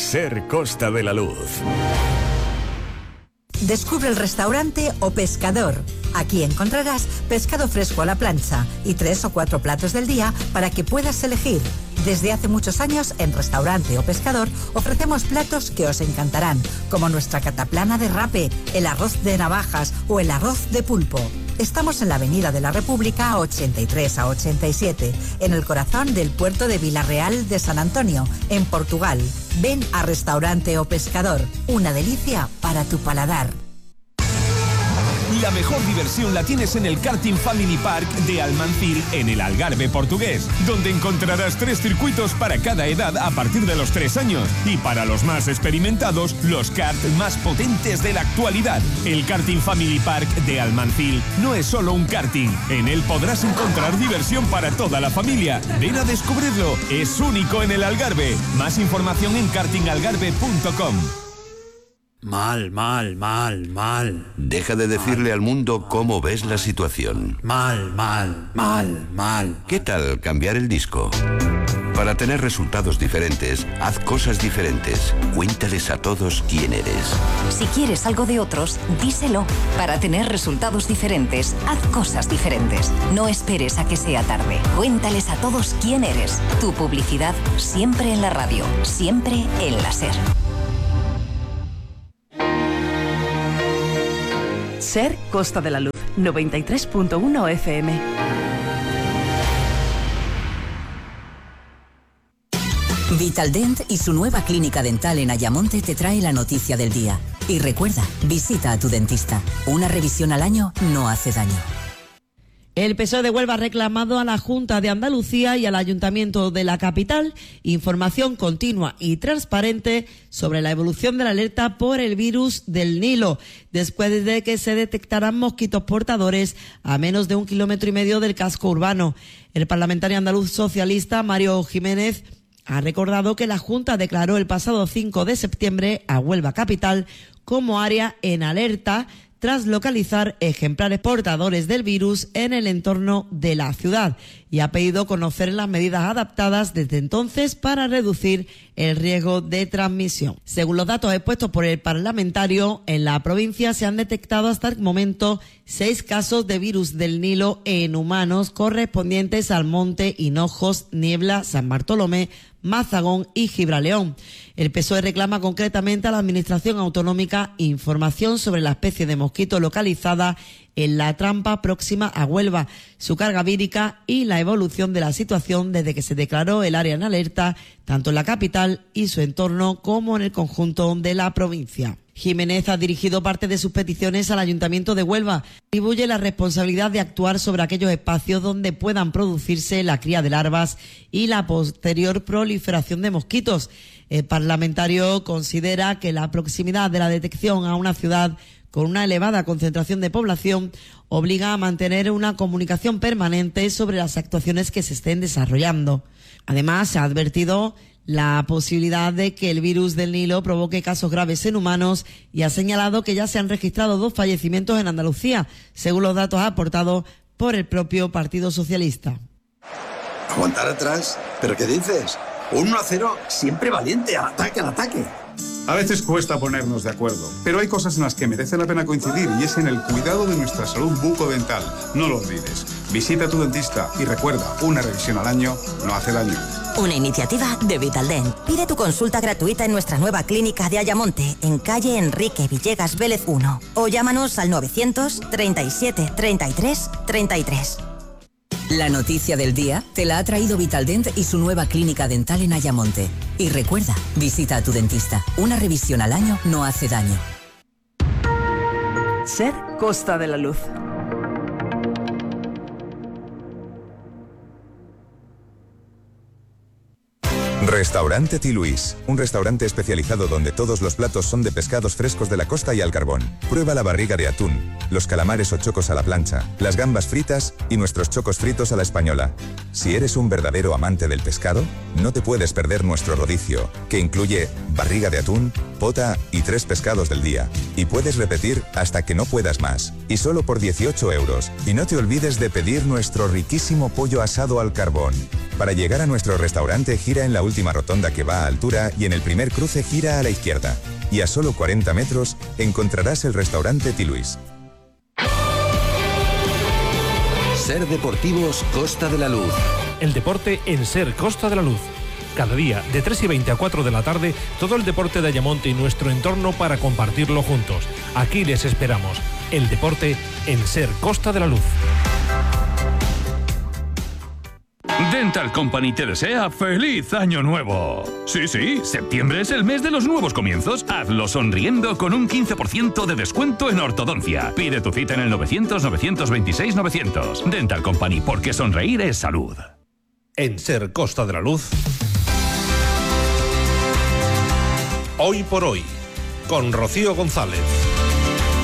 Ser Costa de la Luz. Descubre el restaurante O Pescador. Aquí encontrarás pescado fresco a la plancha y 3 o 4 platos del día para que puedas elegir. Desde hace muchos años, en Restaurante O Pescador, ofrecemos platos que os encantarán, como nuestra cataplana de rape, el arroz de navajas o el arroz de pulpo. Estamos en la Avenida de la República 83 a 87, en el corazón del puerto de Vilarreal de San Antonio, en Portugal. Ven a Restaurante O Pescador, una delicia para tu paladar. La mejor diversión la tienes en el Karting Family Park de Almancil, en el Algarve portugués, donde encontrarás 3 circuitos para cada edad a partir de los 3 años y para los más experimentados, los karts más potentes de la actualidad. El Karting Family Park de Almancil no es solo un karting, en él podrás encontrar diversión para toda la familia. Ven a descubrirlo, es único en el Algarve. Más información en kartingalgarve.com. Mal. Deja de decirle al mundo cómo ves la situación. Mal. ¿Qué tal cambiar el disco? Para tener resultados diferentes, haz cosas diferentes. Cuéntales a todos quién eres. Si quieres algo de otros, díselo. Para tener resultados diferentes, haz cosas diferentes. No esperes a que sea tarde. Cuéntales a todos quién eres. Tu publicidad siempre en la radio, siempre en la SER. SER Costa de la Luz, 93.1 FM. Vitaldent y su nueva clínica dental en Ayamonte te trae la noticia del día. Y recuerda, visita a tu dentista. Una revisión al año no hace daño. El PSOE de Huelva ha reclamado a la Junta de Andalucía y al Ayuntamiento de la capital información continua y transparente sobre la evolución de la alerta por el virus del Nilo, después de que se detectaran mosquitos portadores a menos de 1,5 kilómetros del casco urbano. El parlamentario andaluz socialista Mario Jiménez ha recordado que la Junta declaró el pasado 5 de septiembre a Huelva capital como área en alerta tras localizar ejemplares portadores del virus en el entorno de la ciudad, y ha pedido conocer las medidas adaptadas desde entonces para reducir el riesgo de transmisión. Según los datos expuestos por el parlamentario, en la provincia se han detectado hasta el momento 6 casos de virus del Nilo en humanos correspondientes al Monte, Hinojos, Niebla, San Bartolomé, Mazagón y Gibraleón. El PSOE reclama concretamente a la Administración Autonómica información sobre la especie de mosquito localizada en la trampa próxima a Huelva, su carga vírica y la evolución de la situación desde que se declaró el área en alerta, tanto en la capital y su entorno como en el conjunto de la provincia. Jiménez ha dirigido parte de sus peticiones al Ayuntamiento de Huelva. Atribuye la responsabilidad de actuar sobre aquellos espacios donde puedan producirse la cría de larvas y la posterior proliferación de mosquitos. El parlamentario considera que la proximidad de la detección a una ciudad con una elevada concentración de población obliga a mantener una comunicación permanente sobre las actuaciones que se estén desarrollando. Además, se ha advertido la posibilidad de que el virus del Nilo provoque casos graves en humanos y ha señalado que ya se han registrado 2 fallecimientos en Andalucía, según los datos aportados por el propio Partido Socialista. ¿Aguantar atrás? ¿Pero qué dices? 1-0, siempre valiente, al ataque, al ataque. A veces cuesta ponernos de acuerdo, pero hay cosas en las que merece la pena coincidir y es en el cuidado de nuestra salud bucodental. No lo olvides. Visita a tu dentista y recuerda, una revisión al año no hace daño. Una iniciativa de Vitaldent. Pide tu consulta gratuita en nuestra nueva clínica de Ayamonte, en calle Enrique Villegas Vélez 1. O llámanos al 900 37 33 33. La noticia del día te la ha traído Vitaldent y su nueva clínica dental en Ayamonte. Y recuerda, visita a tu dentista. Una revisión al año no hace daño. SER Costa de la Luz. Restaurante Ti Luis, un restaurante especializado donde todos los platos son de pescados frescos de la costa y al carbón. Prueba la barriga de atún, los calamares o chocos a la plancha, las gambas fritas y nuestros chocos fritos a la española. Si eres un verdadero amante del pescado, no te puedes perder nuestro rodicio, que incluye barriga de atún, pota y 3 pescados del día. Y puedes repetir hasta que no puedas más. Y solo por 18 euros. Y no te olvides de pedir nuestro riquísimo pollo asado al carbón. Para llegar a nuestro restaurante, gira en la última rotonda que va a altura y en el primer cruce gira a la izquierda. Y a solo 40 metros encontrarás el restaurante Tiluis. Ser Deportivos Costa de la Luz. El deporte en Ser Costa de la Luz. Cada día, de 3:20 a 4 de la tarde, todo el deporte de Ayamonte y nuestro entorno para compartirlo juntos. Aquí les esperamos. El deporte en Ser Costa de la Luz. Dental Company te desea ¡Feliz Año Nuevo! Sí, septiembre es el mes de los nuevos comienzos. Hazlo sonriendo con un 15% de descuento en ortodoncia. Pide tu cita en el 900-926-900. Dental Company, porque sonreír es salud. En Ser Costa de la Luz. Hoy por hoy, con Rocío González.